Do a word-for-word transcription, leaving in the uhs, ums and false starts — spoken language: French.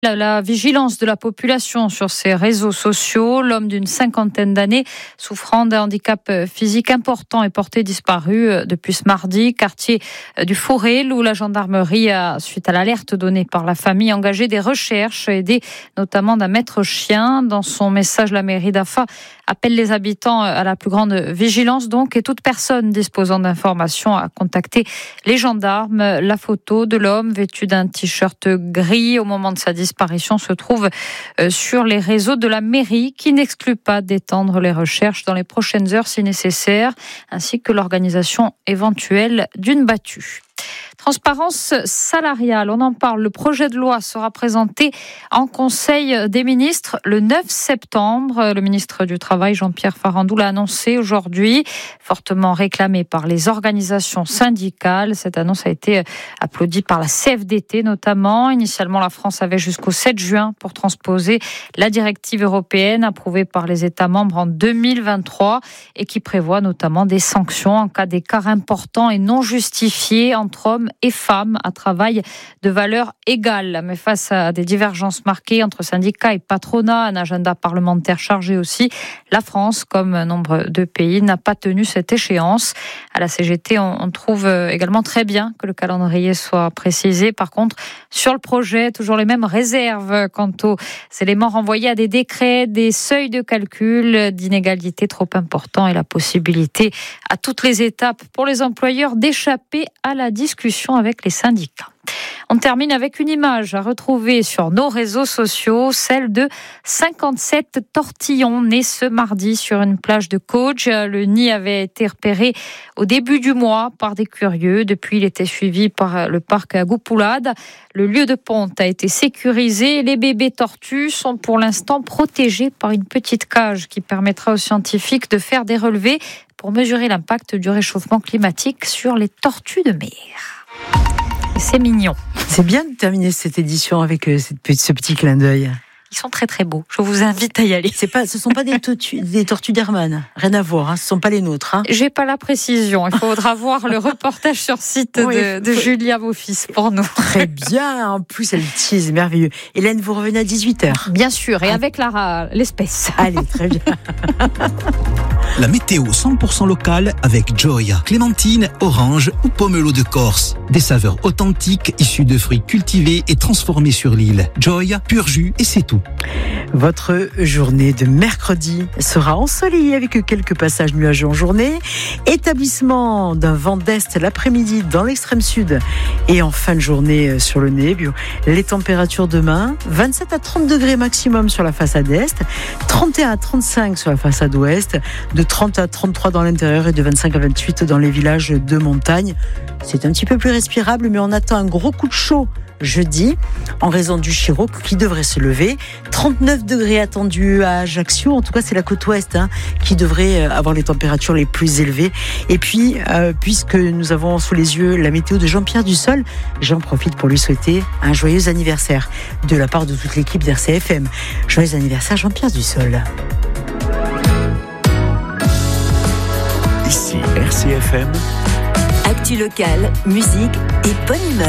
La, la vigilance de la population sur ces réseaux sociaux. L'homme d'une cinquantaine d'années souffrant d'un handicap physique important est porté disparu depuis ce mardi, quartier du Forel, où la gendarmerie a, suite à l'alerte donnée par la famille, engagé des recherches, aidées notamment d'un maître chien. Dans son message, la mairie d'Afa appelle les habitants à la plus grande vigilance donc, et toute personne disposant d'informations à contacter les gendarmes. La photo de l'homme vêtu d'un t-shirt gris au moment de sa disparition disparition se trouve sur les réseaux de la mairie, qui n'exclut pas d'étendre les recherches dans les prochaines heures si nécessaire, ainsi que l'organisation éventuelle d'une battue. Transparence salariale, on en parle. Le projet de loi sera présenté en Conseil des ministres le neuf septembre. Le ministre du Travail, Jean-Pierre Farandou, l'a annoncé aujourd'hui, fortement réclamé par les organisations syndicales. Cette annonce a été applaudie par la C F D T notamment. Initialement, la France avait jusqu'au sept juin pour transposer la directive européenne approuvée par les États membres en deux mille vingt-trois et qui prévoit notamment des sanctions en cas d'écart important et non justifié entre hommes et femmes à travail de valeur égale. Mais face à des divergences marquées entre syndicats et patronat, un agenda parlementaire chargé aussi, la France, comme nombre de pays, n'a pas tenu cette échéance. À la C G T, on trouve également très bien que le calendrier soit précisé. Par contre, sur le projet, toujours les mêmes réserves quant aux éléments renvoyés à des décrets, des seuils de calcul, d'inégalités trop importants et la possibilité à toutes les étapes pour les employeurs d'échapper à la discussion avec les syndicats. On termine avec une image à retrouver sur nos réseaux sociaux, celle de cinquante-sept tortillons nés ce mardi sur une plage de Cauge. Le nid avait été repéré au début du mois par des curieux. Depuis, il était suivi par le parc Agoupulade. Le lieu de ponte a été sécurisé. Les bébés tortues sont pour l'instant protégés par une petite cage qui permettra aux scientifiques de faire des relevés pour mesurer l'impact du réchauffement climatique sur les tortues de mer. C'est mignon. C'est bien de terminer cette édition avec cette, ce petit clin d'œil. Ils sont très très beaux. Je vous invite à y aller. C'est pas, ce ne sont pas des tortues, des tortues d'Hermann. Rien à voir. Hein. Ce ne sont pas les nôtres. Hein. J'ai pas la précision. Il faudra voir le reportage sur site oui, de, de Julia Beaufils pour nous. Très bien. En plus, elle tease, merveilleux. Hélène, vous revenez à dix-huit heures. Bien sûr, et ah. avec la, l'espèce. Allez, très bien. La météo cent pour cent locale avec Joy. Clémentine, orange ou pomelo de Corse. Des saveurs authentiques issues de fruits cultivés et transformés sur l'île. Joy, pur jus et c'est tout. Votre journée de mercredi sera ensoleillée avec quelques passages nuageux en journée. Établissement d'un vent d'est l'après-midi dans l'extrême sud et en fin de journée sur le Nébio. Les températures demain, vingt-sept à trente degrés maximum sur la façade est, trente et un à trente-cinq sur la façade ouest, de trente à trente-trois dans l'intérieur et de vingt-cinq à vingt-huit dans les villages de montagne. C'est un petit peu plus respirable, mais on attend un gros coup de chaud jeudi, en raison du Chiroc qui devrait se lever. trente-neuf degrés attendus à Ajaccio, en tout cas c'est la côte ouest hein, qui devrait avoir les températures les plus élevées. Et puis, euh, puisque nous avons sous les yeux la météo de Jean-Pierre Dussol, j'en profite pour lui souhaiter un joyeux anniversaire de la part de toute l'équipe d'R C F M. Joyeux anniversaire Jean-Pierre Dussol. Ici R C F M. Actu locale, musique et bonne humeur.